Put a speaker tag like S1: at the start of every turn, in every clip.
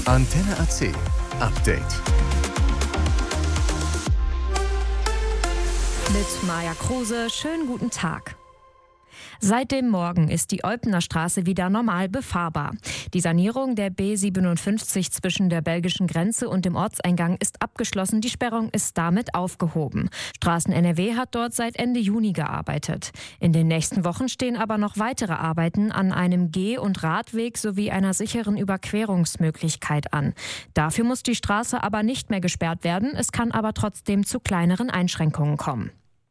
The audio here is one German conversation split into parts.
S1: Antenne AC Update.
S2: Mit Maja Kruse, schönen guten Tag. Seit dem Morgen ist die Eupener Straße wieder normal befahrbar. Die Sanierung der B57 zwischen der belgischen Grenze und dem Ortseingang ist abgeschlossen. Die Sperrung ist damit aufgehoben. Straßen NRW hat dort seit Ende Juni gearbeitet. In den nächsten Wochen stehen aber noch weitere Arbeiten an einem Geh- und Radweg sowie einer sicheren Überquerungsmöglichkeit an. Dafür muss die Straße aber nicht mehr gesperrt werden. Es kann aber trotzdem zu kleineren Einschränkungen kommen.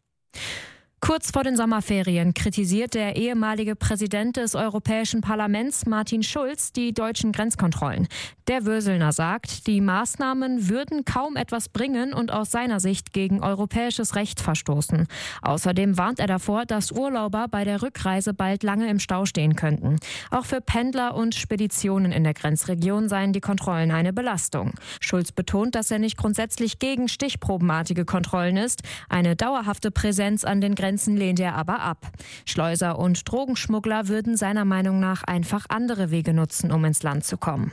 S2: Kurz vor den Sommerferien kritisiert der ehemalige Präsident des Europäischen Parlaments, Martin Schulz, die deutschen Grenzkontrollen. Der Würselner sagt, die Maßnahmen würden kaum etwas bringen und aus seiner Sicht gegen europäisches Recht verstoßen. Außerdem warnt er davor, dass Urlauber bei der Rückreise bald lange im Stau stehen könnten. Auch für Pendler und Speditionen in der Grenzregion seien die Kontrollen eine Belastung. Schulz betont, dass er nicht grundsätzlich gegen stichprobenartige Kontrollen ist. Eine dauerhafte Präsenz an den Grenzen lehnt er aber ab. Schleuser und Drogenschmuggler würden seiner Meinung nach einfach andere Wege nutzen, um ins Land zu kommen.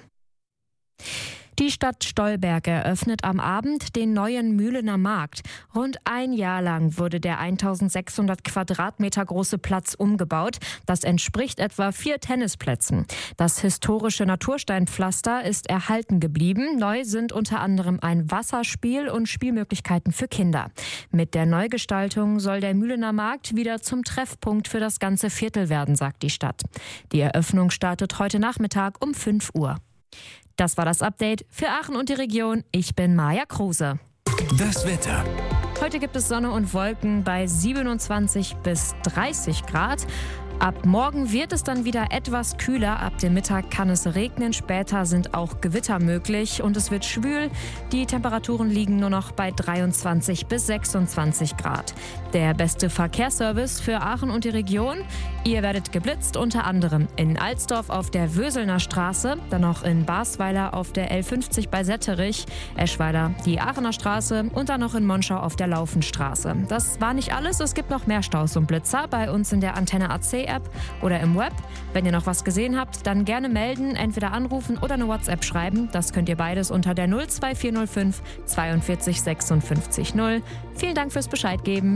S2: Die Stadt Stolberg eröffnet am Abend den neuen Mühlener Markt. Rund ein Jahr lang wurde der 1600 Quadratmeter große Platz umgebaut. Das entspricht etwa 4 Tennisplätzen. Das historische Natursteinpflaster ist erhalten geblieben. Neu sind unter anderem ein Wasserspiel und Spielmöglichkeiten für Kinder. Mit der Neugestaltung soll der Mühlener Markt wieder zum Treffpunkt für das ganze Viertel werden, sagt die Stadt. Die Eröffnung startet heute Nachmittag um 5 Uhr. Das war das Update für Aachen und die Region. Ich bin Maja Kruse.
S1: Das Wetter.
S2: Heute gibt es Sonne und Wolken bei 27 bis 30 Grad. Ab morgen wird es dann wieder etwas kühler. Ab dem Mittag kann es regnen. Später sind auch Gewitter möglich und es wird schwül. Die Temperaturen liegen nur noch bei 23 bis 26 Grad. Der beste Verkehrsservice für Aachen und die Region. Ihr werdet geblitzt, unter anderem in Alsdorf auf der Würselner Straße, dann noch in Basweiler auf der L50 bei Setterich, Eschweiler die Aachener Straße und dann noch in Monschau auf der Laufenstraße. Das war nicht alles, es gibt noch mehr Staus und Blitzer bei uns in der Antenne AC App oder im Web. Wenn ihr noch was gesehen habt, dann gerne melden, entweder anrufen oder eine WhatsApp schreiben. Das könnt ihr beides unter der 02405 42 56 0. Vielen Dank fürs Bescheid geben.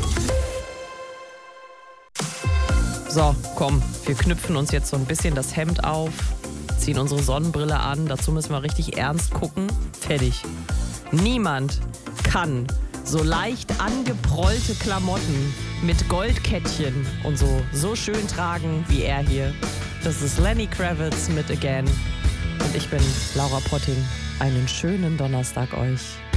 S3: So, komm, wir knüpfen uns jetzt so ein bisschen das Hemd auf, ziehen unsere Sonnenbrille an, dazu müssen wir richtig ernst gucken. Fertig. Niemand kann so leicht angeprollte Klamotten mit Goldkettchen und so schön tragen wie er hier. Das ist Lenny Kravitz mit Again. Und ich bin Laura Potting. Einen schönen Donnerstag euch.